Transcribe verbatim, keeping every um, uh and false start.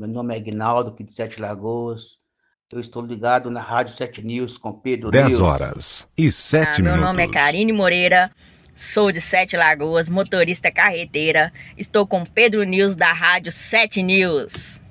Meu nome é Aguinaldo, aqui de Sete Lagoas. Eu estou ligado na Rádio Sete News com Pedro dez News. horas e Ah, sete meu minutos. nome é Karine Moreira, sou de Sete Lagoas, motorista carreteira. Estou com Pedro News da Rádio Sete News.